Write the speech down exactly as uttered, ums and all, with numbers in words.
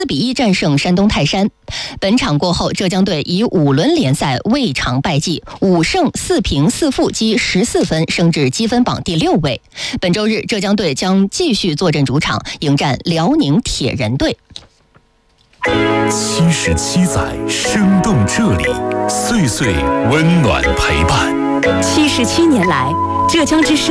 四比一战胜山东泰山。本场过后，浙江队以五轮联赛未尝败绩，五胜四平四负积十四分，升至积分榜第六位。本周日，浙江队将继续坐镇主场，迎战辽宁铁人队。 七十七载生动这里，岁岁温暖陪伴。 七十七年来，浙江之声